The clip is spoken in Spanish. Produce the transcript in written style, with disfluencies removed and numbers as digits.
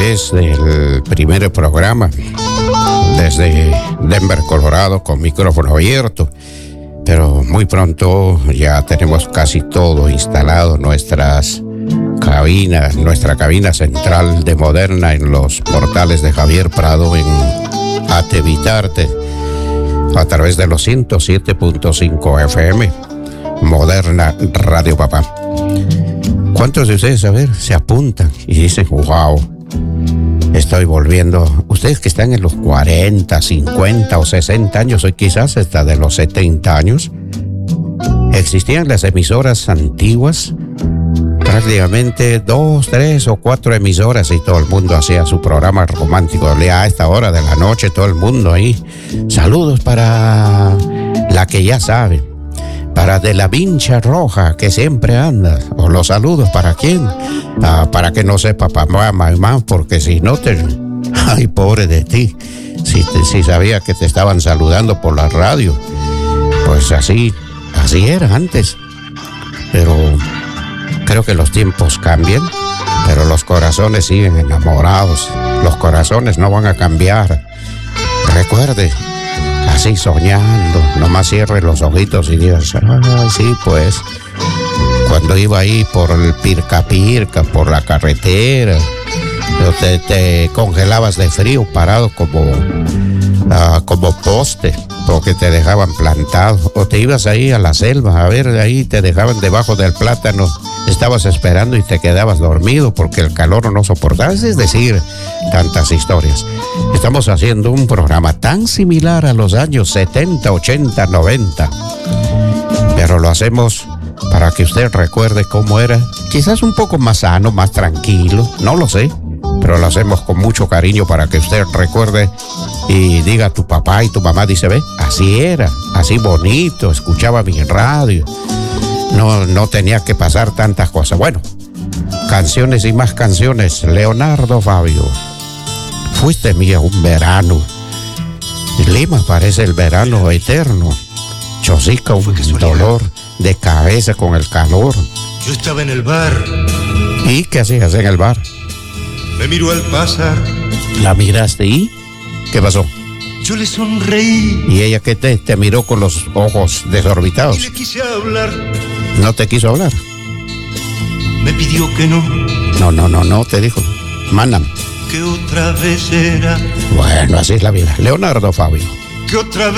través del primer programa desde Denver, Colorado, con micrófono abierto. Pero muy pronto ya tenemos casi todo instalado, nuestras cabinas, nuestra cabina central de Moderna en los portales de Javier Prado en Atevitarte, a través de los 107.5 FM, Moderna Radio Papá. ¿Cuántos de ustedes, a ver, se apuntan y dicen, wow, estoy volviendo? Ustedes que están en los 40, 50 o 60 años, hoy quizás hasta de los 70 años, existían las emisoras antiguas, prácticamente 2, 3 o 4 emisoras y todo el mundo hacía su programa romántico. A esta hora de la noche todo el mundo ahí. Saludos para la que ya sabe, para de la vincha roja que siempre anda. O los saludos para quién, para que no sepa mamá, porque si no te... Ay, pobre de ti, si sabía que te estaban saludando por la radio. Pues así era antes. Pero creo que los tiempos cambian, pero los corazones siguen enamorados. Los corazones no van a cambiar. Recuerde, así soñando, nomás cierre los ojitos y digas, sí, pues, cuando iba ahí por el Pirca, por la carretera, te congelabas de frío parado como poste, porque te dejaban plantado, o te ibas ahí a la selva, a ver, ahí te dejaban debajo del plátano, estabas esperando y te quedabas dormido porque el calor no soportabas, es decir, tantas historias. Estamos haciendo un programa tan similar a los años 70, 80, 90, pero lo hacemos para que usted recuerde cómo era, quizás un poco más sano, más tranquilo, no lo sé, pero lo hacemos con mucho cariño para que usted recuerde y diga a tu papá y tu mamá, dice, ve, así era, así bonito, escuchaba mi radio, no tenía que pasar tantas cosas. Bueno, canciones y más canciones. Leonardo Fabio, fuiste mía un verano, Lima parece el verano eterno, Chosica un dolor de cabeza con el calor. Yo estaba en el bar. ¿Y qué hacías en el bar? Me miró al pasar. ¿La miraste y qué pasó? Yo le sonreí. ¿Y ella qué te miró con los ojos desorbitados? Y le quise hablar. ¿No te quiso hablar? Me pidió que no. No, te dijo, mandan. Que otra vez era. Bueno, así es la vida. Leonardo Fabio. Que otra vez